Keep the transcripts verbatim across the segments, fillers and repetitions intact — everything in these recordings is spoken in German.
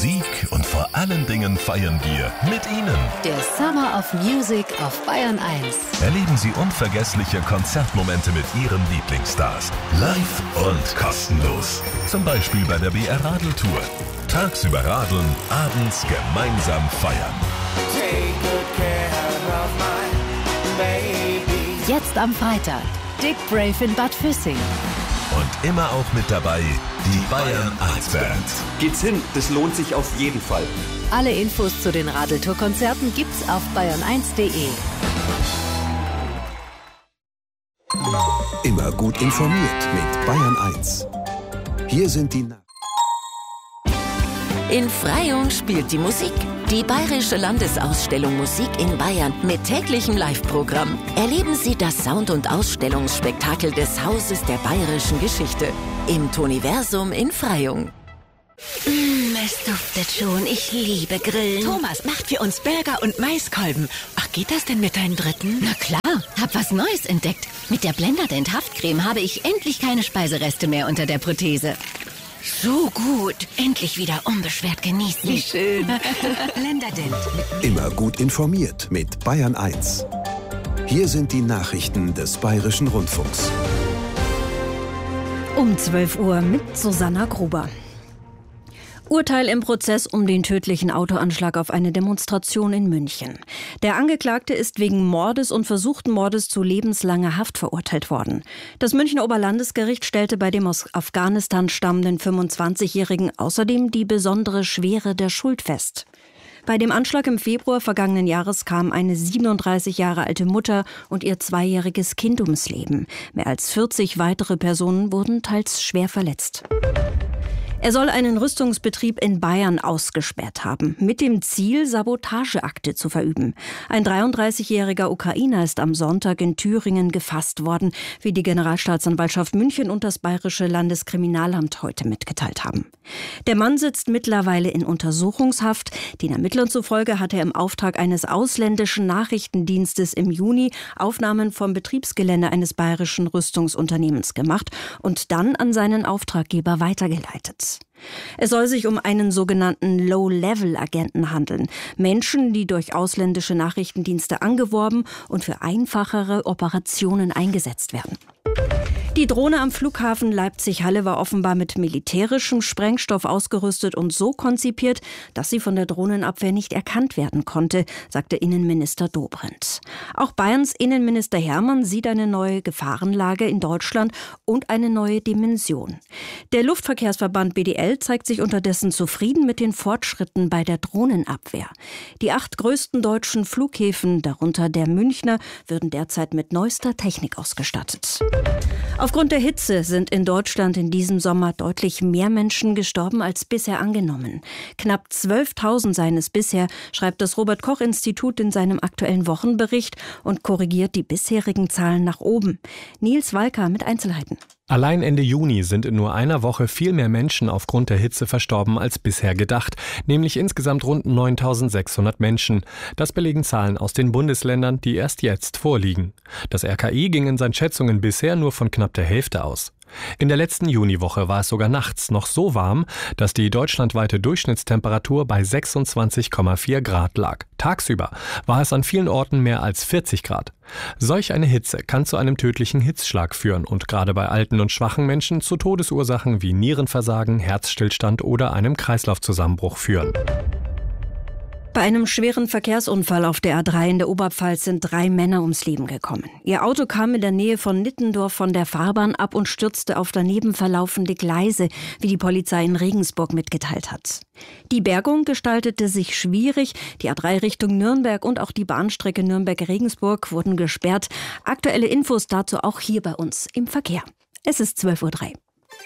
Musik und vor allen Dingen feiern wir mit Ihnen. Der Summer of Music auf Bayern eins. Erleben Sie unvergessliche Konzertmomente mit Ihren Lieblingsstars. Live und kostenlos. Zum Beispiel bei der B R Radeltour. Tagsüber radeln, abends gemeinsam feiern. Jetzt am Freitag. Dick Brave in Bad Füssing. Und immer auch mit dabei die Bayern eins Band. Geht's hin, das lohnt sich auf jeden Fall. Alle Infos zu den Radeltour-Konzerten gibt's auf bayern eins punkt de. Immer gut informiert mit Bayern eins. Hier sind die... In Freyung spielt die Musik. Die Bayerische Landesausstellung Musik in Bayern mit täglichem Live-Programm. Erleben Sie das Sound- und Ausstellungsspektakel des Hauses der bayerischen Geschichte im Toniversum in Freyung. Mm, es duftet schon. Ich liebe Grillen. Thomas, macht für uns Burger und Maiskolben. Ach, geht das denn mit deinem dritten? Na klar, hab was Neues entdeckt. Mit der Blenderdent Haftcreme habe ich endlich keine Speisereste mehr unter der Prothese. So gut. Endlich wieder unbeschwert genießen. Wie schön. Blenderdent. Immer gut informiert mit Bayern eins. Hier sind die Nachrichten des Bayerischen Rundfunks. Um zwölf Uhr mit Susanna Gruber. Urteil im Prozess um den tödlichen Autoanschlag auf eine Demonstration in München. Der Angeklagte ist wegen Mordes und versuchten Mordes zu lebenslanger Haft verurteilt worden. Das Münchner Oberlandesgericht stellte bei dem aus Afghanistan stammenden fünfundzwanzigjährigen außerdem die besondere Schwere der Schuld fest. Bei dem Anschlag im Februar vergangenen Jahres kamen eine siebenunddreißig Jahre alte Mutter und ihr zweijähriges Kind ums Leben. Mehr als vierzig weitere Personen wurden teils schwer verletzt. Er soll einen Rüstungsbetrieb in Bayern ausgesperrt haben, mit dem Ziel, Sabotageakte zu verüben. Ein dreiunddreißigjähriger Ukrainer ist am Sonntag in Thüringen gefasst worden, wie die Generalstaatsanwaltschaft München und das Bayerische Landeskriminalamt heute mitgeteilt haben. Der Mann sitzt mittlerweile in Untersuchungshaft. Den Ermittlern zufolge hat er im Auftrag eines ausländischen Nachrichtendienstes im Juni Aufnahmen vom Betriebsgelände eines bayerischen Rüstungsunternehmens gemacht und dann an seinen Auftraggeber weitergeleitet. Es soll sich um einen sogenannten Low-Level-Agenten handeln. Menschen, die durch ausländische Nachrichtendienste angeworben und für einfachere Operationen eingesetzt werden. Die Drohne am Flughafen Leipzig-Halle war offenbar mit militärischem Sprengstoff ausgerüstet und so konzipiert, dass sie von der Drohnenabwehr nicht erkannt werden konnte, sagte Innenminister Dobrindt. Auch Bayerns Innenminister Hermann sieht eine neue Gefahrenlage in Deutschland und eine neue Dimension. Der Luftverkehrsverband B D L zeigt sich unterdessen zufrieden mit den Fortschritten bei der Drohnenabwehr. Die acht größten deutschen Flughäfen, darunter der Münchner, würden derzeit mit neuester Technik ausgestattet. Aufgrund der Hitze sind in Deutschland in diesem Sommer deutlich mehr Menschen gestorben als bisher angenommen. Knapp zwölftausend seien es bisher, schreibt das Robert-Koch-Institut in seinem aktuellen Wochenbericht und korrigiert die bisherigen Zahlen nach oben. Nils Walker mit Einzelheiten. Allein Ende Juni sind in nur einer Woche viel mehr Menschen aufgrund der Hitze verstorben als bisher gedacht, nämlich insgesamt rund neuntausendsechshundert Menschen. Das belegen Zahlen aus den Bundesländern, die erst jetzt vorliegen. Das R K I ging in seinen Schätzungen bisher nur von knapp der Hälfte aus. In der letzten Juniwoche war es sogar nachts noch so warm, dass die deutschlandweite Durchschnittstemperatur bei sechsundzwanzig Komma vier Grad lag. Tagsüber war es an vielen Orten mehr als vierzig Grad. Solch eine Hitze kann zu einem tödlichen Hitzschlag führen und gerade bei alten und schwachen Menschen zu Todesursachen wie Nierenversagen, Herzstillstand oder einem Kreislaufzusammenbruch führen. Bei einem schweren Verkehrsunfall auf der A drei in der Oberpfalz sind drei Männer ums Leben gekommen. Ihr Auto kam in der Nähe von Nittendorf von der Fahrbahn ab und stürzte auf daneben verlaufende Gleise, wie die Polizei in Regensburg mitgeteilt hat. Die Bergung gestaltete sich schwierig. Die A drei Richtung Nürnberg und auch die Bahnstrecke Nürnberg-Regensburg wurden gesperrt. Aktuelle Infos dazu auch hier bei uns im Verkehr. Es ist zwölf Uhr drei.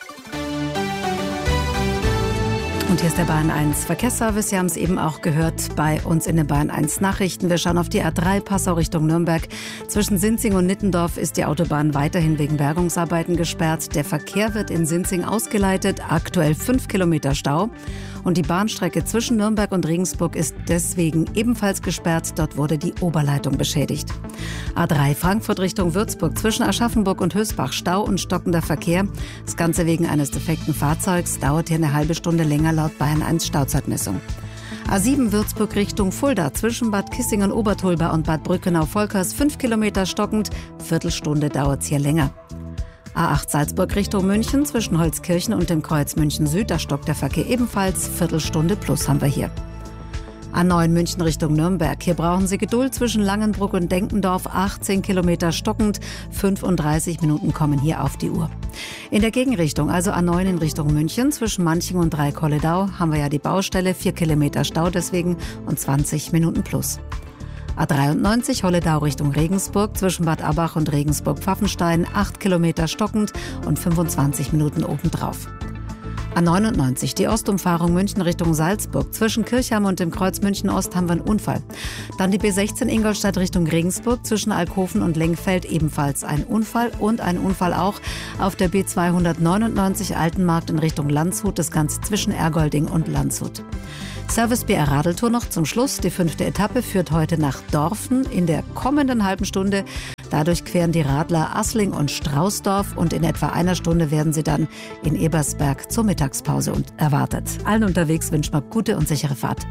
Und hier ist der Bayern eins Verkehrsservice. Sie haben es eben auch gehört bei uns in den Bayern eins Nachrichten. Wir schauen auf die A drei Passau Richtung Nürnberg. Zwischen Sinzing und Nittendorf ist die Autobahn weiterhin wegen Bergungsarbeiten gesperrt. Der Verkehr wird in Sinzing ausgeleitet. Aktuell fünf Kilometer Stau. Und die Bahnstrecke zwischen Nürnberg und Regensburg ist deswegen ebenfalls gesperrt. Dort wurde die Oberleitung beschädigt. A drei Frankfurt Richtung Würzburg. Zwischen Aschaffenburg und Hösbach Stau und stockender Verkehr. Das Ganze wegen eines defekten Fahrzeugs. Dauert hier eine halbe Stunde länger. laut Bayern eins Stauzeitmessung. A sieben Würzburg Richtung Fulda zwischen Bad Kissingen-Obertolba und Bad Brückenau-Volkers fünf Kilometer stockend, Viertelstunde dauert's hier länger. A acht Salzburg Richtung München zwischen Holzkirchen und dem Kreuz München Süd, da stockt der Verkehr ebenfalls, Viertelstunde plus haben wir hier. A neun München Richtung Nürnberg. Hier brauchen Sie Geduld zwischen Langenbruck und Denkendorf. achtzehn Kilometer stockend. fünfunddreißig Minuten kommen hier auf die Uhr. In der Gegenrichtung, also A neun in Richtung München, zwischen Manching und Dreikolledau, haben wir ja die Baustelle. vier Kilometer Stau deswegen und zwanzig Minuten plus. A dreiundneunzig Holledau Richtung Regensburg, zwischen Bad Abbach und Regensburg-Pfaffenstein. acht Kilometer stockend und fünfundzwanzig Minuten obendrauf. A neunundneunzig, die Ostumfahrung München Richtung Salzburg. Zwischen Kirchheim und dem Kreuz München Ost haben wir einen Unfall. Dann die B sechzehn Ingolstadt Richtung Regensburg. Zwischen Alkoven und Lengfeld ebenfalls ein Unfall. Und ein Unfall auch auf der B zweihundertneunundneunzig Altenmarkt in Richtung Landshut. Das Ganze zwischen Ergolding und Landshut. Service B R Radeltour noch zum Schluss. Die fünfte Etappe führt heute nach Dorfen in der kommenden halben Stunde. Dadurch queren die Radler Assling und Straußdorf und in etwa einer Stunde werden sie dann in Ebersberg zur Mittagspause erwartet. Allen unterwegs wünscht man gute und sichere Fahrt.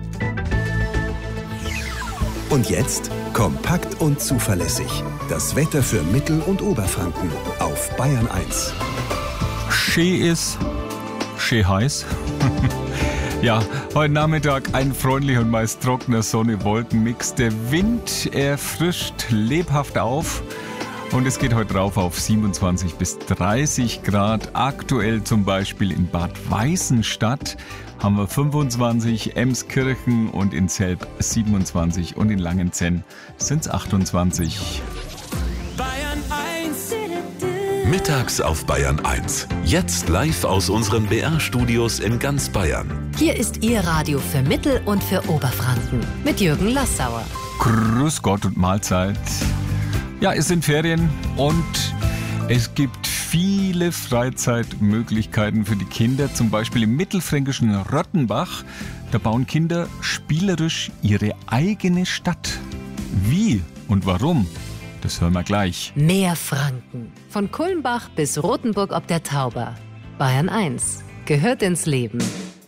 Und jetzt kompakt und zuverlässig. Das Wetter für Mittel- und Oberfranken auf Bayern eins. Schön ist, schön heiß. Ja, heute Nachmittag ein freundlicher und meist trockener Sonne-Wolken-Mix. Der Wind erfrischt lebhaft auf und es geht heute rauf auf siebenundzwanzig bis dreißig Grad. Aktuell zum Beispiel in Bad Weißenstadt haben wir fünfundzwanzig, Emskirchen und in Selb siebenundzwanzig und in Langenzenn sind es achtundzwanzig. Mittags auf Bayern eins. Jetzt live aus unseren B R-Studios in ganz Bayern. Hier ist Ihr Radio für Mittel- und für Oberfranken mit Jürgen Lassauer. Grüß Gott und Mahlzeit. Ja, es sind Ferien und es gibt viele Freizeitmöglichkeiten für die Kinder. Zum Beispiel im mittelfränkischen Rottenbach. Da bauen Kinder spielerisch ihre eigene Stadt. Wie und warum? Das hören wir gleich. Mehr Franken. Von Kulmbach bis Rothenburg ob der Tauber. Bayern eins gehört ins Leben.